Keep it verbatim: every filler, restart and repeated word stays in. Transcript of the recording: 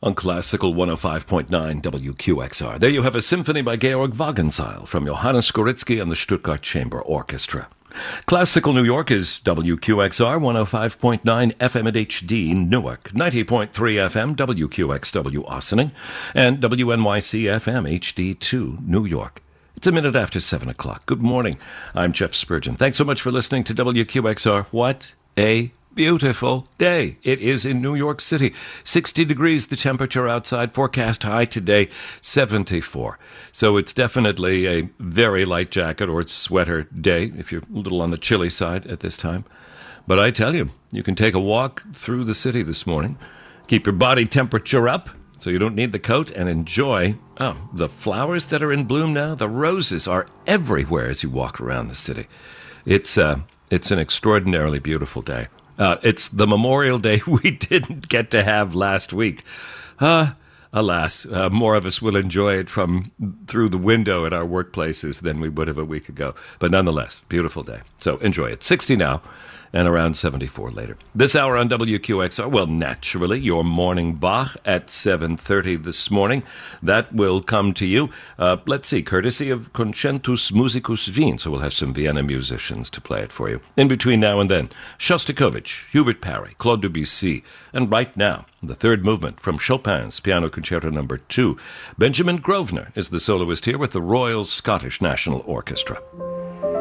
On Classical one oh five point nine W Q X R. There you have a symphony by Georg Wagenseil from Johannes Skoritzky and the Stuttgart Chamber Orchestra. Classical New York is W Q X R one oh five point nine F M at H D Newark, ninety point three F M W Q X W Ossining, and W N Y C F M H D two New York. It's a minute after seven o'clock. Good morning. I'm Jeff Spurgeon. Thanks so much for listening to W Q X R. What a beautiful day it is in New York City. sixty degrees the temperature outside. Forecast high today, seventy-four. So it's definitely a very light jacket or sweater day if you're a little on the chilly side at this time. But I tell you, you can take a walk through the city this morning, keep your body temperature up so you don't need the coat, and enjoy oh, the flowers that are in bloom now. The roses are everywhere as you walk around the city. It's, uh, it's an extraordinarily beautiful day. Uh, it's the Memorial Day we didn't get to have last week. Uh, alas, uh, more of us will enjoy it from through the window at our workplaces than we would have a week ago. But nonetheless, beautiful day. So enjoy it. sixty now and around seventy-four later. This hour on W Q X R, well, naturally, your morning Bach at seven thirty this morning. That will come to you, uh, let's see, courtesy of Concentus Musicus Wien, so we'll have some Vienna musicians to play it for you. In between now and then, Shostakovich, Hubert Parry, Claude Debussy, and right now, the third movement from Chopin's Piano Concerto Number two. Benjamin Grosvenor is the soloist here with the Royal Scottish National Orchestra.